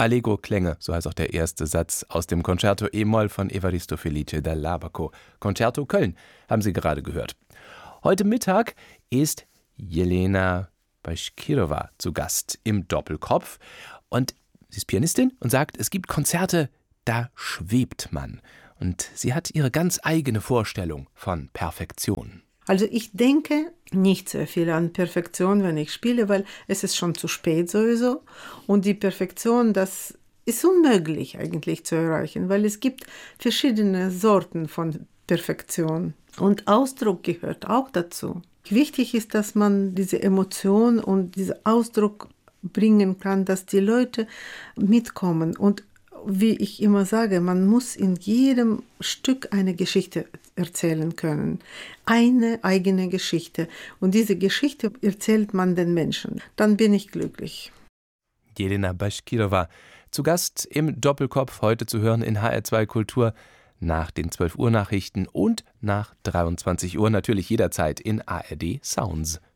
Allegro-Klänge, so heißt auch der erste Satz aus dem Concerto E-Moll von Evaristo Felice dall'Abaco. Concerto Köln haben Sie gerade gehört. Heute Mittag ist Jelena Baškirova zu Gast im Doppelkopf. Und sie ist Pianistin und sagt, es gibt Konzerte, da schwebt man. Und sie hat ihre ganz eigene Vorstellung von Perfektion. Also ich denke nicht sehr viel an Perfektion, wenn ich spiele, weil es ist schon zu spät sowieso. Und die Perfektion, das ist unmöglich eigentlich zu erreichen, weil es gibt verschiedene Sorten von Perfektion. Und Ausdruck gehört auch dazu. Wichtig ist, dass man diese Emotion und diesen Ausdruck bringen kann, dass die Leute mitkommen. Und wie ich immer sage, man muss in jedem Stück eine Geschichte erzählen können. Eine eigene Geschichte. Und diese Geschichte erzählt man den Menschen. Dann bin ich glücklich. Jelena Baškirova zu Gast im Doppelkopf, heute zu hören in HR2 Kultur nach den 12 Uhr Nachrichten und nach 23 Uhr natürlich jederzeit in ARD Sounds.